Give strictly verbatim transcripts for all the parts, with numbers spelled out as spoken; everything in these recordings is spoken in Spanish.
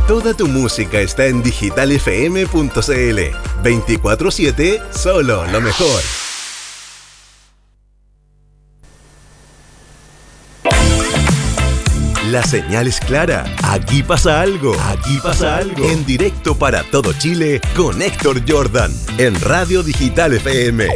Toda tu música está en digital f m punto c l. veinticuatro siete, solo lo mejor. La señal es clara. Aquí pasa algo. Aquí pasa algo. En directo para todo Chile con Héctor Jordan en Radio Digital F M.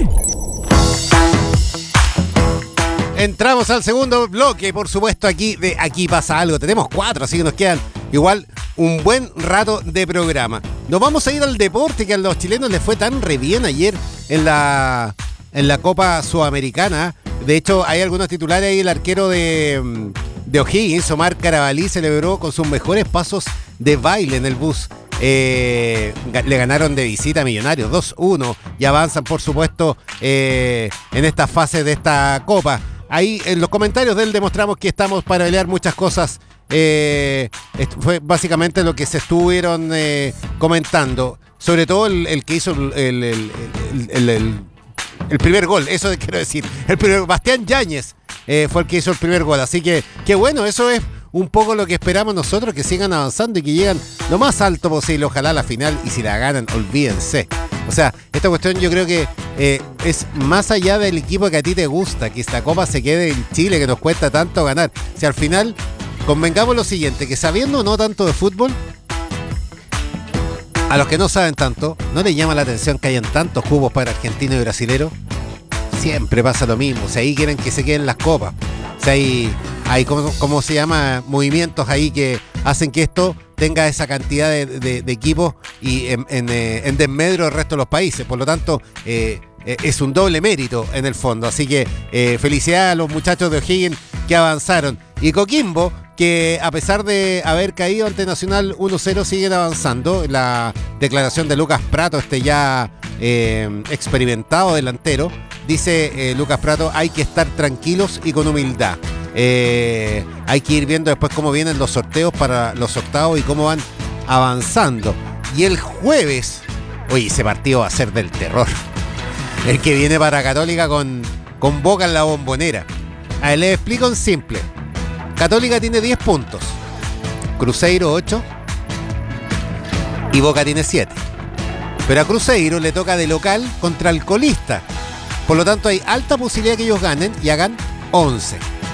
Entramos al segundo bloque, por supuesto, aquí de Aquí pasa algo. Tenemos cuatro, así que nos quedan igual un buen rato de programa. Nos vamos a ir al deporte, que a los chilenos les fue tan re bien ayer en la, en la Copa Sudamericana. De hecho, hay algunos titulares ahí. El arquero de, de O'Higgins, Omar Carabalí, celebró con sus mejores pasos de baile en el bus. Eh, le ganaron de visita a Millonarios dos uno y avanzan, por supuesto, eh, en esta fase de esta Copa. Ahí en los comentarios de él demostramos que estamos para pelear muchas cosas. Eh, fue básicamente lo que se estuvieron eh, comentando. Sobre todo el, el que hizo el, el, el, el, el, el primer gol. Eso quiero decir. El primer, Bastián Yáñez eh, fue el que hizo el primer gol. Así que, qué bueno, eso es un poco lo que esperamos nosotros, que sigan avanzando y que lleguen lo más alto posible. Ojalá a la final, y si la ganan, olvídense. O sea, esta cuestión yo creo que eh, es más allá del equipo que a ti te gusta, que esta Copa se quede en Chile, que nos cuesta tanto ganar. Si al final convengamos lo siguiente, que sabiendo no tanto de fútbol, a los que no saben tanto, ¿no les llama la atención que hayan tantos cubos para argentino y brasilero? Siempre pasa lo mismo. O sea, ahí quieren que se queden las copas. O sea, hay, hay ¿cómo, cómo se llama? Movimientos ahí que hacen que esto tenga esa cantidad de, de, de equipos y en, en, en desmedro del resto de los países. Por lo tanto, eh, es un doble mérito en el fondo. Así que eh, felicidades a los muchachos de O'Higgins que avanzaron. Y Coquimbo, que a pesar de haber caído ante Nacional uno cero, siguen avanzando. La declaración de Lucas Prato, este ya eh, experimentado delantero, dice eh, Lucas Prato: hay que estar tranquilos y con humildad. Eh, hay que ir viendo después cómo vienen los sorteos para los octavos y cómo van avanzando. Y el jueves, oye, ese partido va a ser del terror. El que viene para Católica con, con Boca en la Bombonera. A ver, les explico en simple. Católica tiene diez puntos, Cruzeiro ocho y Boca tiene siete. Pero a Cruzeiro le toca de local contra el colista. Por lo tanto, hay alta posibilidad que ellos ganen y hagan once.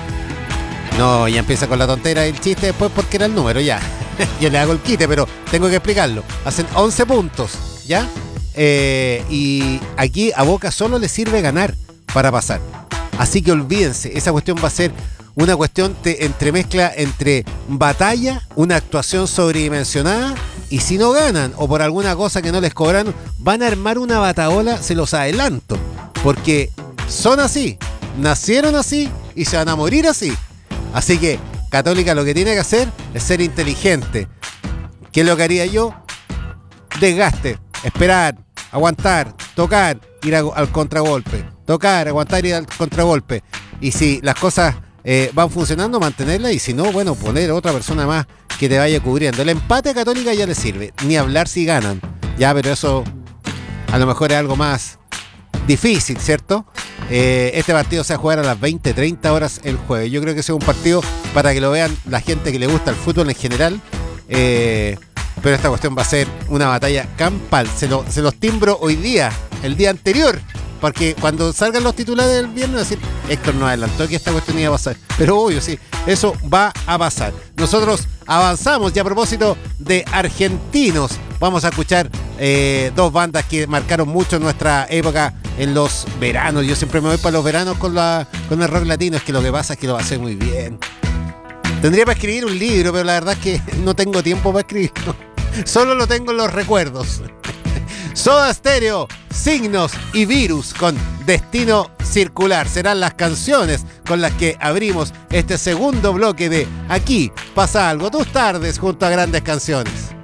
No, ya empieza con la tontera el chiste después porque era el número, ya. Yo le hago el quite, pero tengo que explicarlo. Hacen once puntos, ¿ya? Eh, y aquí a Boca solo le sirve ganar para pasar. Así que olvídense, esa cuestión va a ser una cuestión de entremezcla entre batalla, una actuación sobredimensionada, y si no ganan o por alguna cosa que no les cobraron, van a armar una bataola, se los adelanto. Porque son así, nacieron así y se van a morir así. Así que Católica lo que tiene que hacer es ser inteligente. ¿Qué es lo que haría yo? Desgaste, esperar, aguantar, tocar, ir a, al contragolpe. Tocar, aguantar, ir al contragolpe. Y si las cosas eh, van funcionando, mantenerlas. Y si no, bueno, poner otra persona más que te vaya cubriendo. El empate a Católica ya le sirve. Ni hablar si ganan. Ya, pero eso a lo mejor es algo más difícil, ¿cierto? Eh, este partido se va a jugar a las veinte, treinta horas el jueves. Yo creo que ese es un partido para que lo vean la gente que le gusta el fútbol en general. Eh, pero esta cuestión va a ser una batalla campal. Se, lo, se los timbro hoy día, el día anterior. Porque cuando salgan los titulares del viernes, decir, Héctor nos adelantó que esta cuestión iba a pasar. Pero obvio, sí, eso va a pasar. Nosotros avanzamos y a propósito de argentinos, vamos a escuchar eh, dos bandas que marcaron mucho nuestra época en los veranos. Yo siempre me voy para los veranos con, la, con el rock latino. Es que lo que pasa es que lo hace muy bien. Tendría para escribir un libro, pero la verdad es que no tengo tiempo para escribirlo. Solo lo tengo en los recuerdos. Soda Stereo, Signos y Virus con Destino Circular. Serán las canciones con las que abrimos este segundo bloque de Aquí pasa algo. Tus tardes junto a grandes canciones.